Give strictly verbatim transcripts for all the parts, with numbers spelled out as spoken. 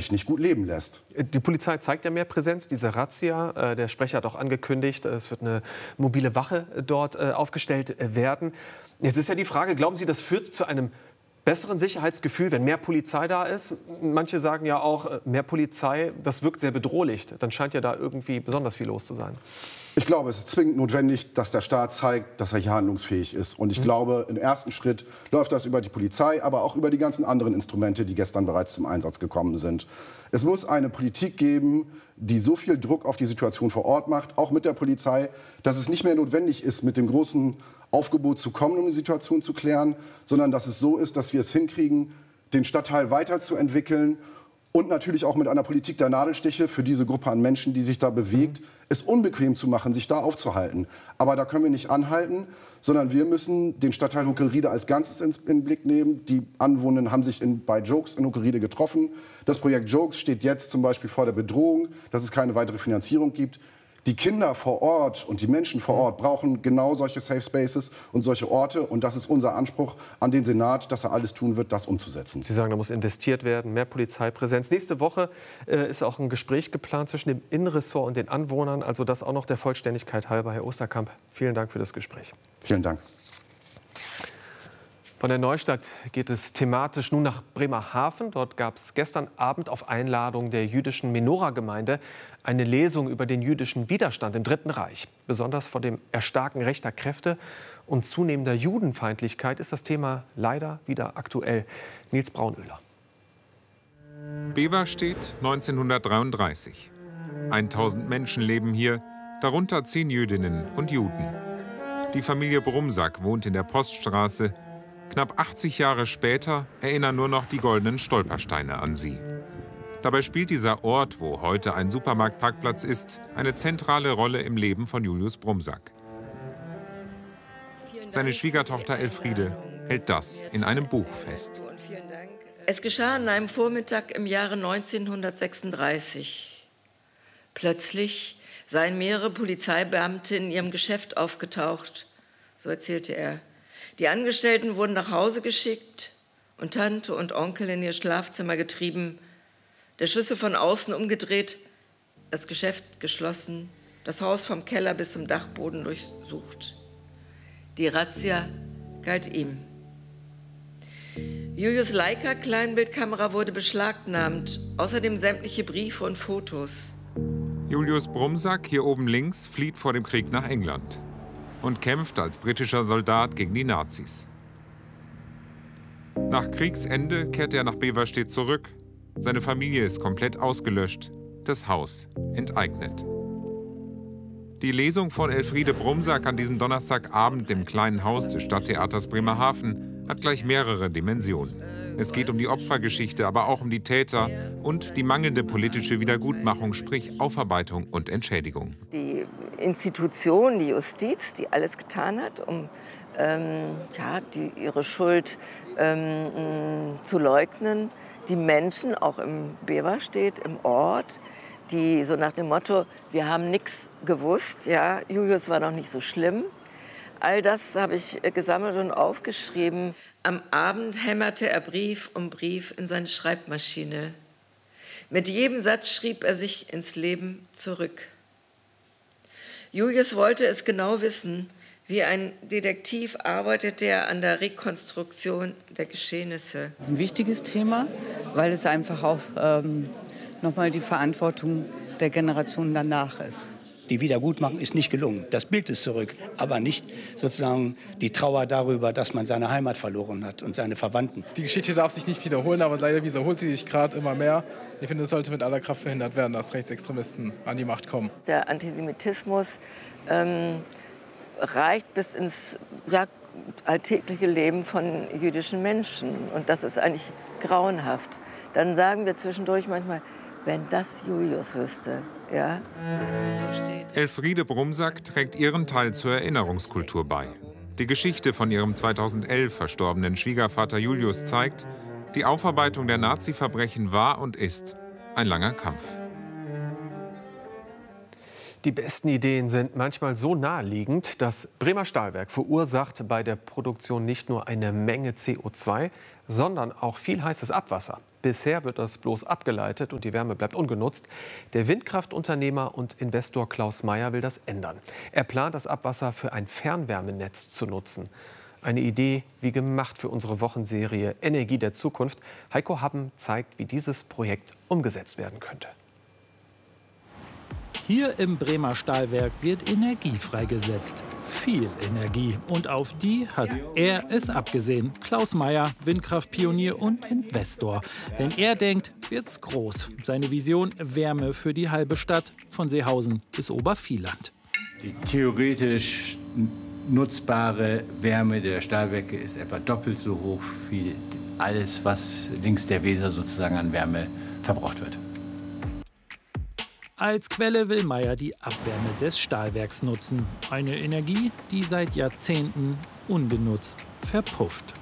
sich nicht gut leben lässt. Die Polizei zeigt ja mehr Präsenz, diese Razzia. Der Sprecher hat auch angekündigt, es wird eine mobile Wache dort aufgestellt werden. Jetzt ist ja die Frage, glauben Sie, das führt zu einem besseren Sicherheitsgefühl, wenn mehr Polizei da ist? Manche sagen ja auch, mehr Polizei, das wirkt sehr bedrohlich. Dann scheint ja da irgendwie besonders viel los zu sein. Ich glaube, es ist zwingend notwendig, dass der Staat zeigt, dass er hier handlungsfähig ist. Und ich mhm. glaube, im ersten Schritt läuft das über die Polizei, aber auch über die ganzen anderen Instrumente, die gestern bereits zum Einsatz gekommen sind. Es muss eine Politik geben, die so viel Druck auf die Situation vor Ort macht, auch mit der Polizei, dass es nicht mehr notwendig ist, mit dem großen Aufgebot zu kommen, um die Situation zu klären, sondern dass es so ist, dass wir es hinkriegen, den Stadtteil weiterzuentwickeln und natürlich auch mit einer Politik der Nadelstiche für diese Gruppe an Menschen, die sich da bewegt, mhm. es unbequem zu machen, sich da aufzuhalten. Aber da können wir nicht anhalten, sondern wir müssen den Stadtteil Huckelriede als Ganzes in, in den Blick nehmen. Die Anwohner haben sich in, bei Jokes in Huckelriede getroffen. Das Projekt Jokes steht jetzt zum Beispiel vor der Bedrohung, dass es keine weitere Finanzierung gibt. Die Kinder vor Ort und die Menschen vor Ort brauchen genau solche Safe Spaces und solche Orte. Und das ist unser Anspruch an den Senat, dass er alles tun wird, das umzusetzen. Sie sagen, da muss investiert werden, mehr Polizeipräsenz. Nächste Woche äh, ist auch ein Gespräch geplant zwischen dem Innenressort und den Anwohnern. Also das auch noch der Vollständigkeit halber. Herr Osterkamp, vielen Dank für das Gespräch. Vielen Dank. Von der Neustadt geht es thematisch nun nach Bremerhaven. Dort gab es gestern Abend auf Einladung der jüdischen Menora-Gemeinde eine Lesung über den jüdischen Widerstand im Dritten Reich. Besonders vor dem Erstarken rechter Kräfte und zunehmender Judenfeindlichkeit ist das Thema leider wieder aktuell. Nils Braunöhler. Beverstedt neunzehnhundertdreiunddreißig. tausend Menschen leben hier, darunter zehn Jüdinnen und Juden. Die Familie Brumsack wohnt in der Poststraße. Knapp achtzig Jahre später erinnern nur noch die goldenen Stolpersteine an sie. Dabei spielt dieser Ort, wo heute ein Supermarktparkplatz ist, eine zentrale Rolle im Leben von Julius Brumsack. Seine Schwiegertochter Elfriede hält das in einem Buch fest. Es geschah an einem Vormittag im Jahre neunzehnhundertsechsunddreißig. Plötzlich seien mehrere Polizeibeamte in ihrem Geschäft aufgetaucht, so erzählte er. Die Angestellten wurden nach Hause geschickt und Tante und Onkel in ihr Schlafzimmer getrieben, der Schlüssel von außen umgedreht, das Geschäft geschlossen, das Haus vom Keller bis zum Dachboden durchsucht. Die Razzia galt ihm. Julius' Leica-Kleinbildkamera wurde beschlagnahmt, außerdem sämtliche Briefe und Fotos. Julius Brumsack, hier oben links, flieht vor dem Krieg nach England und kämpft als britischer Soldat gegen die Nazis. Nach Kriegsende kehrt er nach Beverstedt zurück. Seine Familie ist komplett ausgelöscht, das Haus enteignet. Die Lesung von Elfriede Brumsack an diesem Donnerstagabend im kleinen Haus des Stadttheaters Bremerhaven hat gleich mehrere Dimensionen. Es geht um die Opfergeschichte, aber auch um die Täter und die mangelnde politische Wiedergutmachung, sprich Aufarbeitung und Entschädigung. Die Institution, die Justiz, die alles getan hat, um ähm, ja, die, ihre Schuld ähm, zu leugnen. Die Menschen, auch im Beverstedt, im Ort, die so nach dem Motto, wir haben nichts gewusst, ja, Julius war noch nicht so schlimm. All das habe ich gesammelt und aufgeschrieben. Am Abend hämmerte er Brief um Brief in seine Schreibmaschine. Mit jedem Satz schrieb er sich ins Leben zurück. Julius wollte es genau wissen. Wie ein Detektiv arbeitete er an der Rekonstruktion der Geschehnisse. Ein wichtiges Thema, weil es einfach auch ähm, nochmal die Verantwortung der Generation danach ist. Die Wiedergutmachung ist nicht gelungen. Das Bild ist zurück, aber nicht sozusagen die Trauer darüber, dass man seine Heimat verloren hat und seine Verwandten. Die Geschichte darf sich nicht wiederholen, aber leider wiederholt sie sich gerade immer mehr. Ich finde, es sollte mit aller Kraft verhindert werden, dass Rechtsextremisten an die Macht kommen. Der Antisemitismus ähm, reicht bis ins ja, alltägliche Leben von jüdischen Menschen. Und das ist eigentlich grauenhaft. Dann sagen wir zwischendurch manchmal, wenn das Julius wüsste. Ja? Elfriede Brumsack trägt ihren Teil zur Erinnerungskultur bei. Die Geschichte von ihrem zweitausendelf verstorbenen Schwiegervater Julius zeigt, die Aufarbeitung der Nazi-Verbrechen war und ist ein langer Kampf. Die besten Ideen sind manchmal so naheliegend. Das Bremer Stahlwerk verursacht bei der Produktion nicht nur eine Menge C O zwei, sondern auch viel heißes Abwasser. Bisher wird das bloß abgeleitet und die Wärme bleibt ungenutzt. Der Windkraftunternehmer und Investor Klaus Meyer will das ändern. Er plant, das Abwasser für ein Fernwärmenetz zu nutzen. Eine Idee wie gemacht für unsere Wochenserie Energie der Zukunft. Heiko Happen zeigt, wie dieses Projekt umgesetzt werden könnte. Hier im Bremer Stahlwerk wird Energie freigesetzt. Viel Energie. Und auf die hat er es abgesehen. Klaus Meyer, Windkraftpionier und Investor. Wenn er denkt, wird's groß. Seine Vision: Wärme für die halbe Stadt, von Seehausen bis Obervieland. Die theoretisch nutzbare Wärme der Stahlwerke ist etwa doppelt so hoch wie alles, was links der Weser sozusagen an Wärme verbraucht wird. Als Quelle will Meyer die Abwärme des Stahlwerks nutzen. Eine Energie, die seit Jahrzehnten ungenutzt verpufft.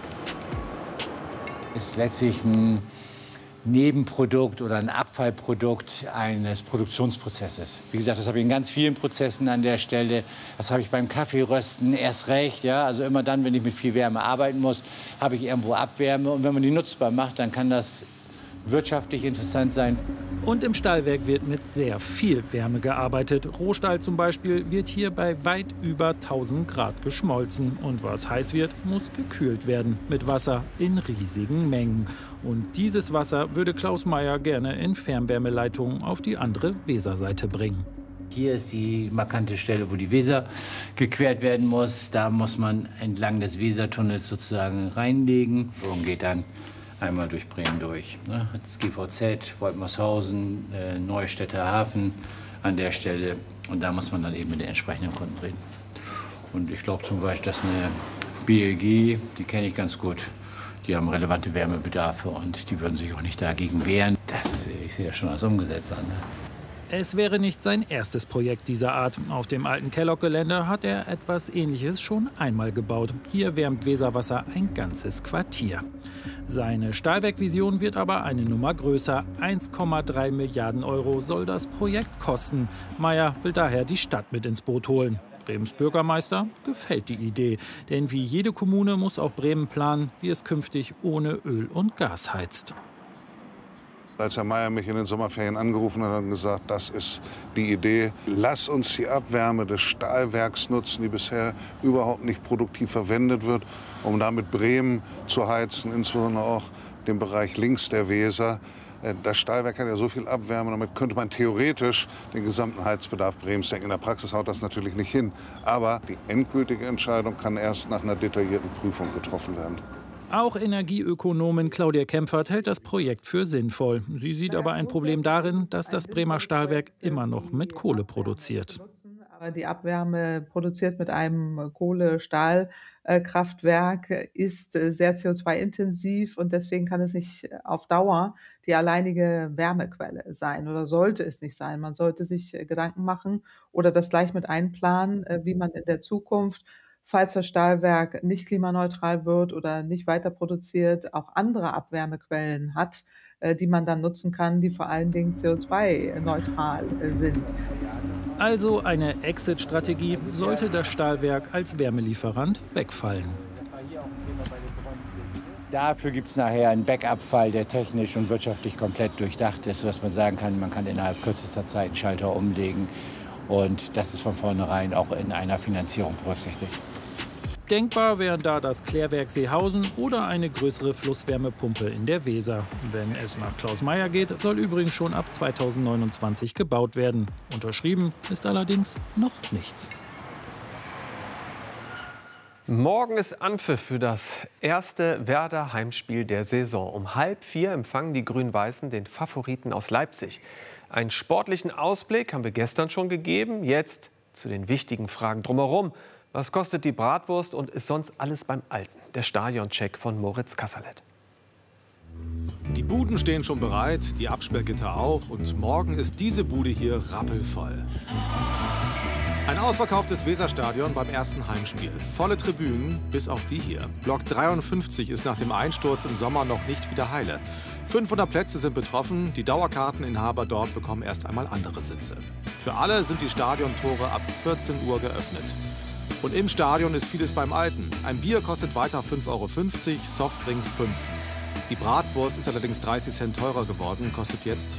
Ist letztlich ein Nebenprodukt oder ein Abfallprodukt eines Produktionsprozesses. Wie gesagt, das habe ich in ganz vielen Prozessen an der Stelle. Das habe ich beim Kaffeerösten erst recht. Ja? Also immer dann, wenn ich mit viel Wärme arbeiten muss, habe ich irgendwo Abwärme. Und wenn man die nutzbar macht, dann kann das wirtschaftlich interessant sein. Und im Stahlwerk wird mit sehr viel Wärme gearbeitet. Rohstahl zum Beispiel wird hier bei weit über tausend Grad geschmolzen. Und was heiß wird, muss gekühlt werden mit Wasser in riesigen Mengen. Und dieses Wasser würde Klaus Meyer gerne in Fernwärmeleitungen auf die andere Weserseite bringen. Hier ist die markante Stelle, wo die Weser gequert werden muss. Da muss man entlang des Wesertunnels sozusagen reinlegen und geht dann einmal durch Bremen durch. Das G V Z, Woltmershausen, äh, Neustädter Hafen an der Stelle. Und da muss man dann eben mit den entsprechenden Kunden reden. Und ich glaube zum Beispiel, dass eine B L G, die kenne ich ganz gut, die haben relevante Wärmebedarfe und die würden sich auch nicht dagegen wehren. Das, ich sehe das schon als umgesetzt an. Ne? Es wäre nicht sein erstes Projekt dieser Art. Auf dem alten Kellogg-Gelände hat er etwas Ähnliches schon einmal gebaut. Hier wärmt Weserwasser ein ganzes Quartier. Seine Stahlwerkvision wird aber eine Nummer größer. eins Komma drei Milliarden Euro soll das Projekt kosten. Meyer will daher die Stadt mit ins Boot holen. Bremens Bürgermeister gefällt die Idee. Denn wie jede Kommune muss auch Bremen planen, wie es künftig ohne Öl und Gas heizt. Als Herr Meyer mich in den Sommerferien angerufen hat, hat er gesagt, das ist die Idee. Lass uns die Abwärme des Stahlwerks nutzen, die bisher überhaupt nicht produktiv verwendet wird, um damit Bremen zu heizen, insbesondere auch den Bereich links der Weser. Das Stahlwerk hat ja so viel Abwärme, damit könnte man theoretisch den gesamten Heizbedarf Bremens decken. In der Praxis haut das natürlich nicht hin. Aber die endgültige Entscheidung kann erst nach einer detaillierten Prüfung getroffen werden. Auch Energieökonomin Claudia Kempfert hält das Projekt für sinnvoll. Sie sieht aber ein Problem darin, dass das Bremer Stahlwerk immer noch mit Kohle produziert. Aber die Abwärme produziert mit einem Kohle-Stahl-Kraftwerk ist sehr C O zwei intensiv und deswegen kann es nicht auf Dauer die alleinige Wärmequelle sein oder sollte es nicht sein. Man sollte sich Gedanken machen oder das gleich mit einplanen, wie man in der Zukunft, falls das Stahlwerk nicht klimaneutral wird oder nicht weiter produziert, auch andere Abwärmequellen hat, die man dann nutzen kann, die vor allen Dingen C O zwei neutral sind. Also eine Exit-Strategie, sollte das Stahlwerk als Wärmelieferant wegfallen. Dafür gibt es nachher einen Backup-Fall, der technisch und wirtschaftlich komplett durchdacht ist, sodass man sagen kann, man kann innerhalb kürzester Zeit einen Schalter umlegen. Und das ist von vornherein auch in einer Finanzierung berücksichtigt. Denkbar wären da das Klärwerk Seehausen oder eine größere Flusswärmepumpe in der Weser. Wenn es nach Klaus Meyer geht, soll übrigens schon ab zweitausendneunundzwanzig gebaut werden. Unterschrieben ist allerdings noch nichts. Morgen ist Anpfiff für das erste Werder Heimspiel der Saison. Um halb vier empfangen die Grün-Weißen den Favoriten aus Leipzig. Einen sportlichen Ausblick haben wir gestern schon gegeben. Jetzt zu den wichtigen Fragen drumherum. Was kostet die Bratwurst und ist sonst alles beim Alten? Der Stadioncheck von Moritz Kasserlet. Die Buden stehen schon bereit, die Absperrgitter auch. Und morgen ist diese Bude hier rappelvoll. Ein ausverkauftes Weserstadion beim ersten Heimspiel. Volle Tribünen, bis auf die hier. Block dreiundfünfzig ist nach dem Einsturz im Sommer noch nicht wieder heile. fünfhundert Plätze sind betroffen. Die Dauerkarteninhaber dort bekommen erst einmal andere Sitze. Für alle sind die Stadiontore ab vierzehn Uhr geöffnet. Und im Stadion ist vieles beim Alten. Ein Bier kostet weiter fünf Euro fünfzig, Softdrinks fünf. Die Bratwurst ist allerdings dreißig Cent teurer geworden, kostet jetzt